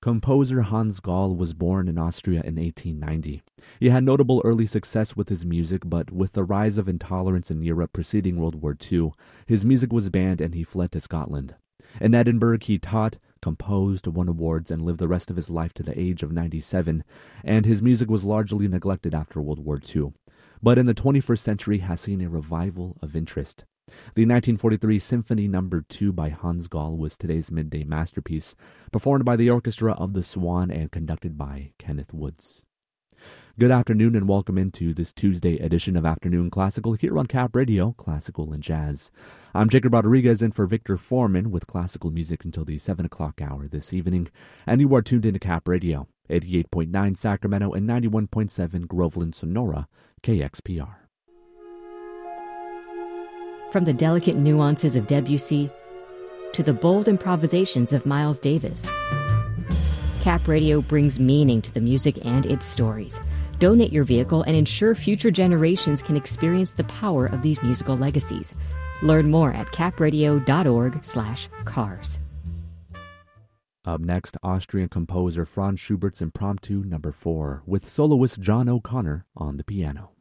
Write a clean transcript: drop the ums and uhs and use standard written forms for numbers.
Composer Hans Gall was born in Austria in 1890. He had notable early success with his music, but with the rise of intolerance in Europe preceding World War II, his music was banned and he fled to Scotland. In Edinburgh, he taught, composed, won awards, and lived the rest of his life to the age of 97, and his music was largely neglected after World War II. But in the 21st century has seen a revival of interest. The 1943 Symphony No. 2 by Hans Gall was today's midday masterpiece, performed by the Orchestra of the Swan and conducted by Kenneth Woods. Good afternoon and welcome into this Tuesday edition of Afternoon Classical here on Cap Radio, Classical and Jazz. I'm Jacob Rodriguez in for Victor Foreman with classical music until the 7 o'clock hour this evening, and you are tuned into Cap Radio, 88.9 Sacramento and 91.7 Groveland, Sonora, KXPR. From the delicate nuances of Debussy to the bold improvisations of Miles Davis, Cap Radio brings meaning to the music and its stories. Donate your vehicle and ensure future generations can experience the power of these musical legacies. Learn more at capradio.org/cars. Up next, Austrian composer Franz Schubert's Impromptu No. 4 with soloist John O'Connor on the piano.